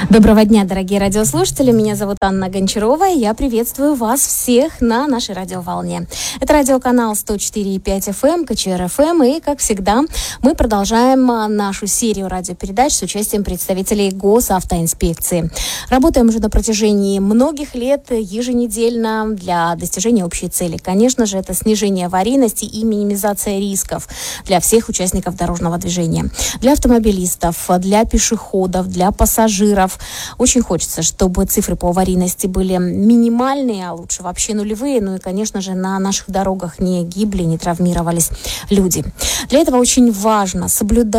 Доброго дня, дорогие радиослушатели. Меня зовут Анна Гончарова, и я приветствую вас всех на нашей радиоволне. Это радиоканал 104,5 FM, КЧР FM, и, как всегда, мы продолжаем нашу серию радиопередач с участием представителей госавтоинспекции. Работаем уже на протяжении многих лет, еженедельно, для достижения общей цели. Конечно же, это снижение аварийности и минимизация рисков для всех участников дорожного движения. Для автомобилистов, для пешеходов, для пассажиров. Очень хочется, чтобы цифры по аварийности были минимальные, а лучше вообще нулевые. Ну и, конечно же, на наших дорогах не гибли, не травмировались люди. Для этого очень важно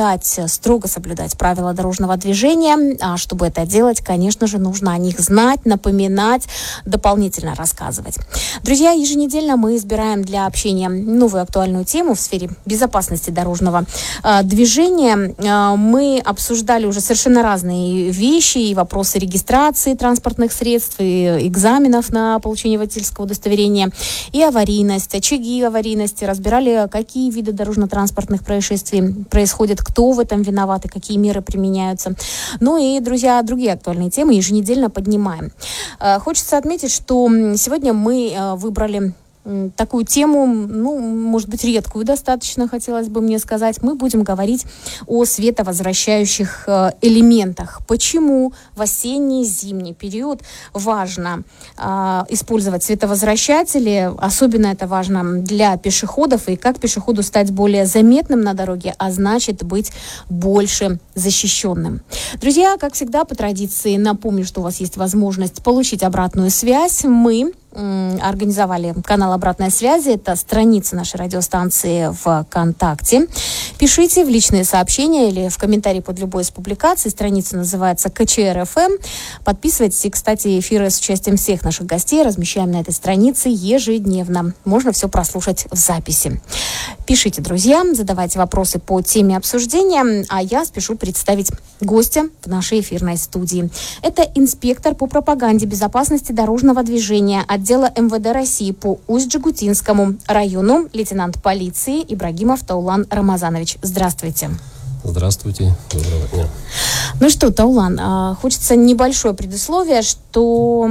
строго соблюдать правила дорожного движения. А чтобы это делать, конечно же, нужно о них знать, напоминать, дополнительно рассказывать. Друзья, еженедельно мы избираем для общения новую актуальную тему в сфере безопасности дорожного движения. Мы обсуждали уже совершенно разные вещи, и вопросы регистрации транспортных средств, и экзаменов на получение водительского удостоверения, и аварийность, очаги аварийности, разбирали, какие виды дорожно-транспортных происшествий происходят, кто в этом виноват и какие меры применяются. Ну и, друзья, другие актуальные темы еженедельно поднимаем. Хочется отметить, что сегодня мы выбрали такую тему, может быть, редкую достаточно, хотелось бы мне сказать. Мы будем говорить о световозвращающих элементах. Почему в осенний и зимний период важно использовать световозвращатели? Особенно это важно для пешеходов, и как пешеходу стать более заметным на дороге, а значит быть больше защищенным. Друзья, как всегда, по традиции напомню, что у вас есть возможность получить обратную связь. Мы организовали канал обратной связи. Это страница нашей радиостанции ВКонтакте. Пишите в личные сообщения или в комментарии под любой из публикаций. Страница называется КЧР FM. Подписывайтесь. И, кстати, эфиры с участием всех наших гостей размещаем на этой странице ежедневно. Можно все прослушать в записи. Пишите, друзья, задавайте вопросы по теме обсуждения, а я спешу представить гостя в нашей эфирной студии. Это инспектор по пропаганде безопасности дорожного движения отдела МВД России по Усть-Джегутинскому району, лейтенант полиции Ибрагимов Таулан Рамазанович. Здравствуйте. Здравствуйте. Доброго дня. Ну что, Таулан, хочется небольшое предисловие, что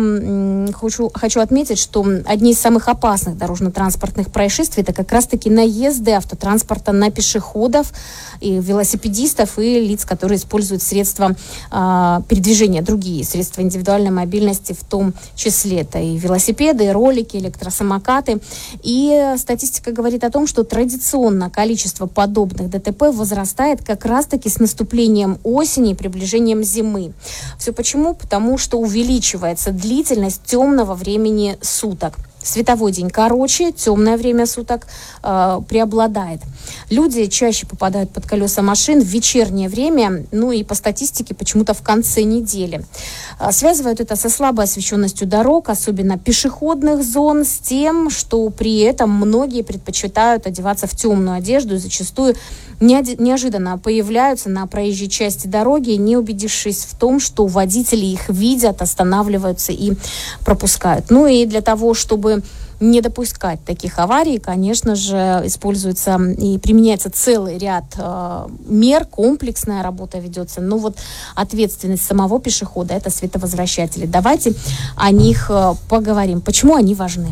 хочу отметить, что одни из самых опасных дорожно-транспортных происшествий это как раз-таки наезды автотранспорта на пешеходов, и велосипедистов, и лиц, которые используют средства передвижения, другие средства индивидуальной мобильности, в том числе это и велосипеды, и ролики, электросамокаты. И статистика говорит о том, что традиционно количество подобных ДТП возрастает как раз-таки с наступлением осени и приближением зимы. Все почему? Потому что увеличивается длительность темного времени суток. Световой день короче, темное время суток преобладает. Люди чаще попадают под колеса машин в вечернее время, и по статистике почему-то в конце недели. Связывают это со слабой освещенностью дорог, особенно пешеходных зон, с тем, что при этом многие предпочитают одеваться в темную одежду и зачастую неожиданно появляются на проезжей части дороги, не убедившись в том, что водители их видят, останавливаются и пропускают. И для того, чтобы не допускать таких аварий, конечно же, используется и применяется целый ряд мер, комплексная работа ведется. Ответственность самого пешехода – это световозвращатели. Давайте о них поговорим. Почему они важны?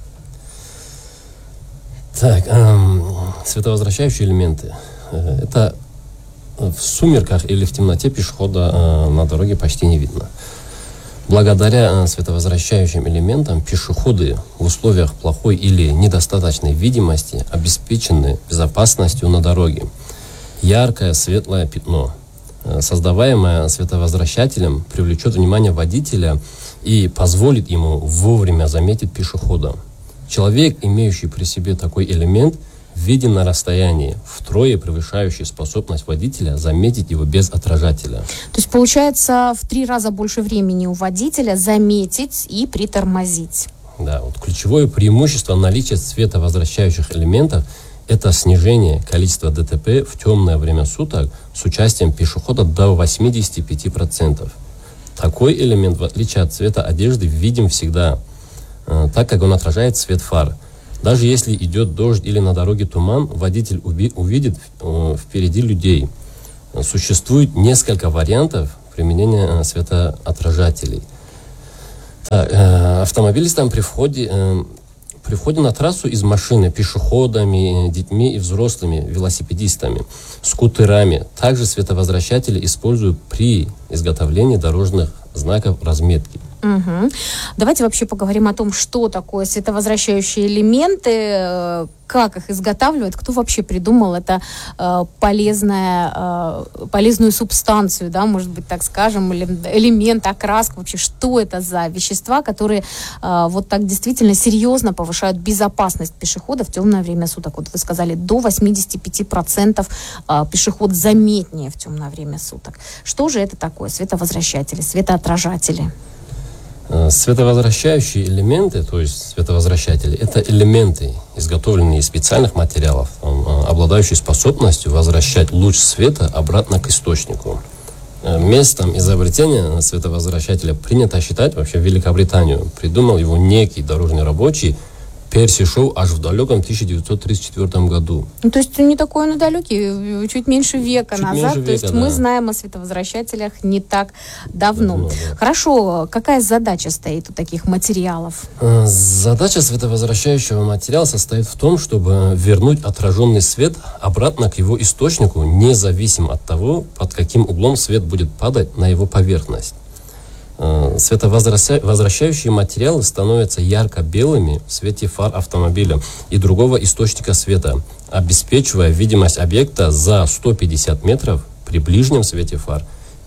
Так, световозвращающие элементы. Это в сумерках или в темноте пешехода на дороге почти не видно. Благодаря световозвращающим элементам пешеходы в условиях плохой или недостаточной видимости обеспечены безопасностью на дороге. Яркое светлое пятно, создаваемое световозвращателем, привлечет внимание водителя и позволит ему вовремя заметить пешехода. Человек, имеющий при себе такой элемент, виден на расстоянии, втрое превышающий способность водителя заметить его без отражателя. То есть получается в 3 раза больше времени у водителя заметить и притормозить. Да, ключевое преимущество наличия световозвращающих элементов – это снижение количества ДТП в темное время суток с участием пешехода до 85%. Такой элемент, в отличие от цвета одежды, видим всегда, так как он отражает свет фар. Даже если идет дождь или на дороге туман, водитель увидит впереди людей. Существует несколько вариантов применения светоотражателей. Так, автомобилистам при входе на трассу из машины, пешеходами, детьми и взрослыми, велосипедистами, скутерами. Также световозвращатели используют при изготовлении дорожных знаков разметки. Угу. Давайте вообще поговорим о том, что такое световозвращающие элементы, как их изготавливают, кто вообще придумал это полезную субстанцию, да, может быть, так скажем, или элемент, окраска, вообще, что это за вещества, которые вот так действительно серьезно повышают безопасность пешехода в темное время суток. Вот вы сказали, до 85% пешеход заметнее в темное время суток. Что же это такое? Световозвращатели, светоотражатели? Световозвращающие элементы, то есть световозвращатели, это элементы, изготовленные из специальных материалов, обладающие способностью возвращать луч света обратно к источнику. Местом изобретения световозвращателя принято считать вообще Великобританию. Придумал его некий дорожный рабочий Перси Шоу аж в далеком 1934 году. Ну, то есть не такой он и далекий, чуть меньше века назад. Меньше то есть мы знаем о световозвращателях не так давно. Да. Хорошо, какая задача стоит у таких материалов? Задача световозвращающего материала состоит в том, чтобы вернуть отраженный свет обратно к его источнику, независимо от того, под каким углом свет будет падать на его поверхность. Световозвращающие материалы становятся ярко-белыми в свете фар автомобиля и другого источника света, обеспечивая видимость объекта за 150 метров при ближнем свете фар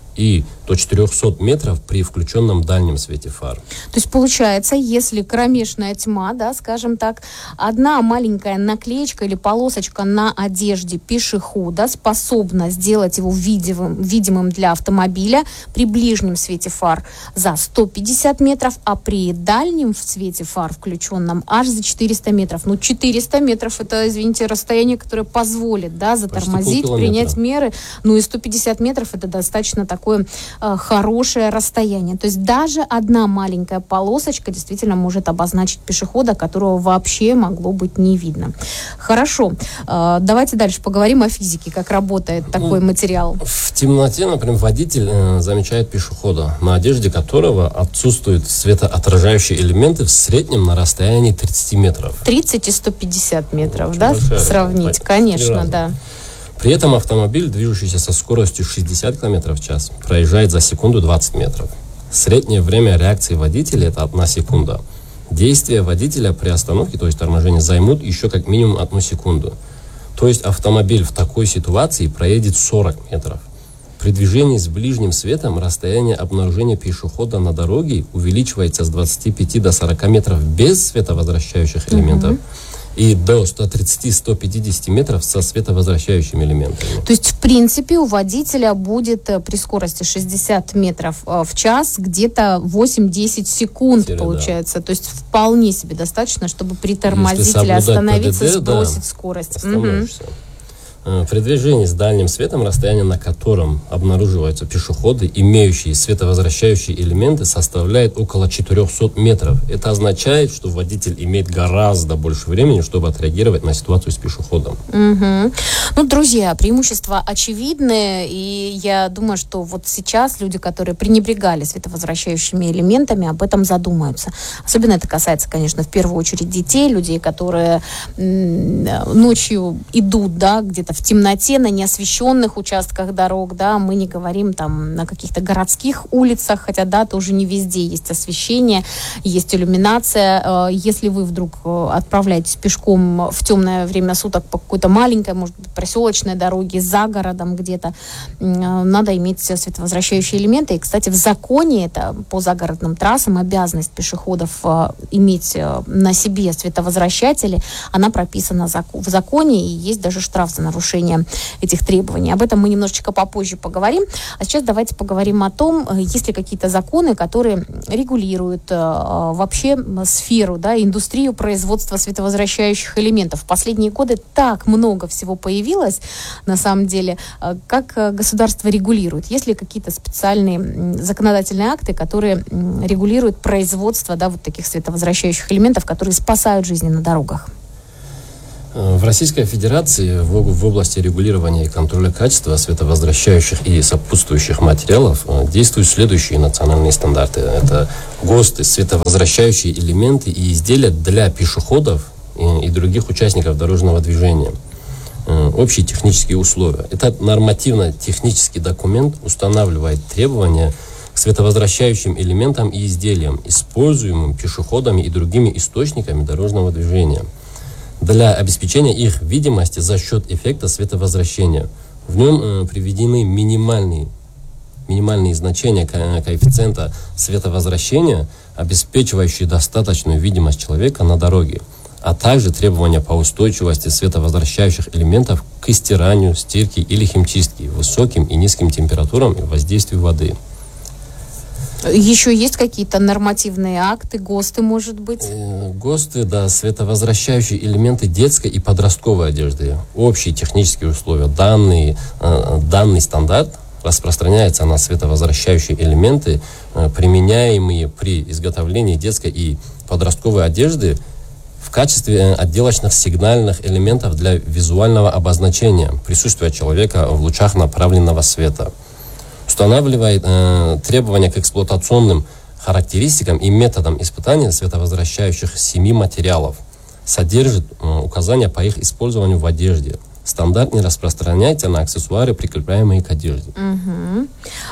и до 400 метров при включенном дальнем свете фар. То есть получается, если кромешная тьма, да, скажем так, одна маленькая наклеечка или полосочка на одежде пешехода способна сделать его видимым для автомобиля при ближнем свете фар за 150 метров, а при дальнем свете фар включенном аж за 400 метров. Ну, 400 метров это, извините, расстояние, которое позволит, да, затормозить, принять меры. Ну, и 150 метров это достаточно такое хорошее расстояние. То есть даже одна маленькая полосочка действительно может обозначить пешехода, которого вообще могло быть не видно. Хорошо. Давайте дальше поговорим о физике, как работает такой материал. В темноте, например, водитель замечает пешехода, на одежде которого отсутствуют светоотражающие элементы в среднем на расстоянии 30 метров. 30 и 150 метров, да? Сравнить, конечно, да. При этом автомобиль, движущийся со скоростью 60 км в час, проезжает за секунду 20 метров. Среднее время реакции водителя – это 1 секунда. Действия водителя при остановке, то есть торможении, займут еще как минимум 1 секунду. То есть автомобиль в такой ситуации проедет 40 метров. При движении с ближним светом расстояние обнаружения пешехода на дороге увеличивается с 25 до 40 метров без световозвращающих элементов. И до 130-150 метров со световозвращающими элементами. То есть, в принципе, у водителя будет при скорости 60 метров в час где-то 8-10 секунд, получается. Да. То есть, вполне себе достаточно, чтобы притормозить или остановиться, ПДД, сбросить скорость. Остановишься. При движении с дальним светом расстояние, на котором обнаруживаются пешеходы, имеющие световозвращающие элементы, составляет около 400 метров. Это означает, что водитель имеет гораздо больше времени, чтобы отреагировать на ситуацию с пешеходом. Ну, друзья, преимущества очевидны, и я думаю, что вот сейчас люди, которые пренебрегали световозвращающими элементами, об этом задумаются. Особенно это касается, конечно, в первую очередь детей, людей, которые ночью идут, да, где-то в темноте, на неосвещенных участках дорог, да, мы не говорим там на каких-то городских улицах, хотя, да, тоже не везде есть освещение, есть иллюминация. Если вы вдруг отправляетесь пешком в темное время суток по какой-то маленькой, может быть, проселочной дороге, за городом где-то, надо иметь световозвращающие элементы. И, кстати, в законе, это по загородным трассам, обязанность пешеходов иметь на себе световозвращатели, она прописана в законе, и есть даже штраф за нарушение этих требований. Об этом мы немножечко попозже поговорим. А сейчас давайте поговорим о том, есть ли какие-то законы, которые регулируют вообще сферу, да, индустрию производства световозвращающих элементов. В последние годы так много всего появилось, на самом деле. Как государство регулирует? Есть ли какие-то специальные законодательные акты, которые регулируют производство, да, вот таких световозвращающих элементов, которые спасают жизни на дорогах? В Российской Федерации в области регулирования и контроля качества световозвращающих и сопутствующих материалов действуют следующие национальные стандарты. Это ГОСТы, световозвращающие элементы и изделия для пешеходов и других участников дорожного движения. Общие технические условия. Этот нормативно-технический документ устанавливает требования к световозвращающим элементам и изделиям, используемым пешеходами и другими источниками дорожного движения, для обеспечения их видимости за счет эффекта световозвращения. В нем приведены минимальные значения коэффициента световозвращения, обеспечивающие достаточную видимость человека на дороге, а также требования по устойчивости световозвращающих элементов к стиранию, стирке или химчистке, высоким и низким температурам и воздействию воды. Еще есть какие-то нормативные акты, ГОСТы, может быть? ГОСТы, да, световозвращающие элементы детской и подростковой одежды. Общие технические условия. Данный стандарт распространяется на световозвращающие элементы, применяемые при изготовлении детской и подростковой одежды в качестве отделочных сигнальных элементов для визуального обозначения присутствия человека в лучах направленного света. Устанавливает требования к эксплуатационным характеристикам и методам испытания световозвращающих 7 материалов. Содержит указания по их использованию в одежде. Стандарт не распространяется на аксессуары, прикрепляемые к одежде. Угу.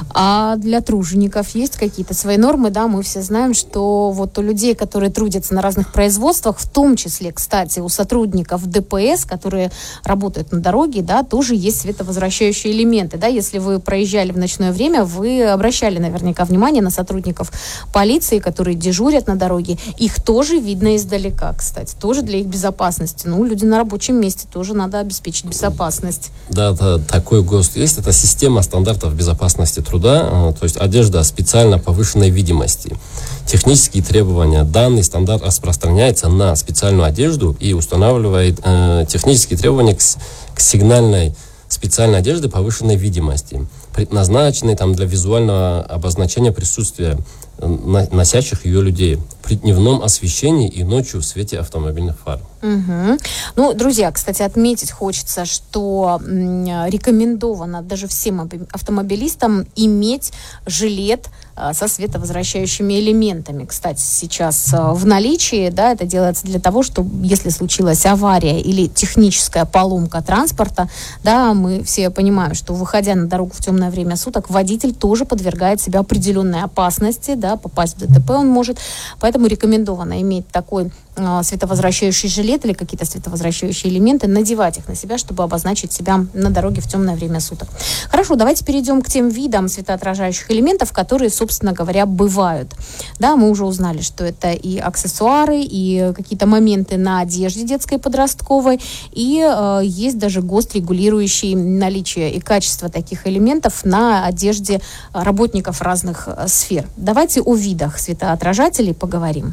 А для тружеников есть какие-то свои нормы? Да, мы все знаем, что вот у людей, которые трудятся на разных производствах, в том числе, кстати, у сотрудников ДПС, которые работают на дороге, да, тоже есть световозвращающие элементы. Да, если вы проезжали в ночное время, вы обращали наверняка внимание на сотрудников полиции, которые дежурят на дороге. Их тоже видно издалека, кстати, тоже для их безопасности. Ну, люди на рабочем месте тоже надо обеспечить безопасность. Да, такой ГОСТ есть. Это система стандартов безопасности труда, то есть одежда специально повышенной видимости. Технические требования. Данный стандарт распространяется на специальную одежду и устанавливает технические требования к сигнальной специальной одежде повышенной видимости, предназначенной для визуального обозначения присутствия носящих ее людей при дневном освещении и ночью в свете автомобильных фар. Угу. Ну, друзья, кстати, отметить хочется, что рекомендовано даже всем автомобилистам иметь жилет со световозвращающими элементами. Кстати, сейчас в наличии, да, это делается для того, чтобы, если случилась авария или техническая поломка транспорта, да, мы все понимаем, что, выходя на дорогу в темное время суток, водитель тоже подвергает себя определенной опасности, да, попасть в ДТП он может. Поэтому рекомендовано иметь такой световозвращающий жилет или какие-то световозвращающие элементы, надевать их на себя, чтобы обозначить себя на дороге в темное время суток. Хорошо, давайте перейдем к тем видам светоотражающих элементов, которые, собственно говоря, бывают. Да, мы уже узнали, что это и аксессуары, и какие-то моменты на одежде детской и подростковой, и есть даже ГОСТ, регулирующий наличие и качество таких элементов на одежде работников разных сфер. Давайте о видах светоотражателей поговорим.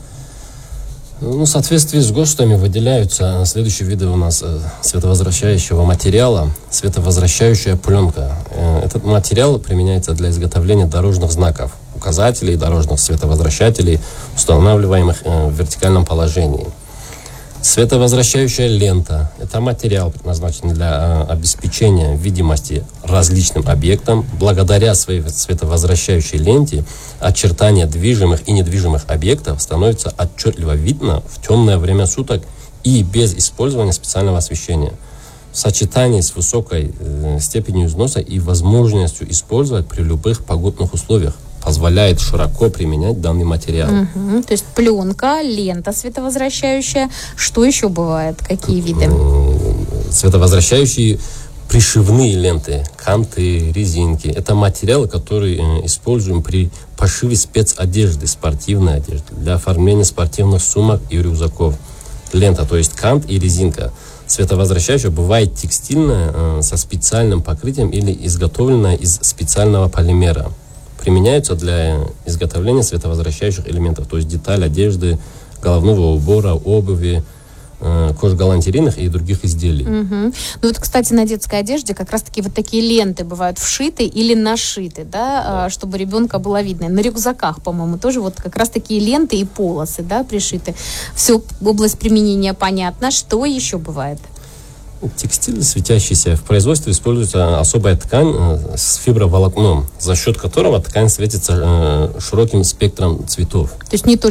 В соответствии с ГОСТами выделяются следующие виды у нас световозвращающего материала. Световозвращающая пленка. Этот материал применяется для изготовления дорожных знаков, указателей, дорожных световозвращателей, устанавливаемых в вертикальном положении. Световозвращающая лента. Это материал, предназначенный для обеспечения видимости различным объектам. Благодаря своей световозвращающей ленте очертания движимых и недвижимых объектов становится отчетливо видно в темное время суток и без использования специального освещения. В сочетании с высокой степенью износа и возможностью использовать при любых погодных условиях позволяет широко применять данный материал. Угу. То есть пленка, лента световозвращающая. Что еще бывает? Какие виды? Световозвращающие пришивные ленты, канты, резинки. Это материалы, которые используем при пошиве спецодежды, спортивной одежды, для оформления спортивных сумок и рюкзаков. Лента, то есть кант и резинка. Световозвращающая бывает текстильная со специальным покрытием или изготовленная из специального полимера. Применяются для изготовления световозвращающих элементов, то есть деталь одежды, головного убора, обуви, кожгалантерейных и других изделий. Ну вот, кстати, на детской одежде как раз-таки вот такие ленты бывают вшиты или нашиты, да, чтобы ребенка было видно. На рюкзаках, по-моему, тоже вот как раз такие ленты и полосы, да, пришиты. Все, область применения понятна. Что еще бывает? Текстиль светящийся. В производстве используется особая ткань с фиброволокном, за счет которого ткань светится широким спектром цветов. То есть не только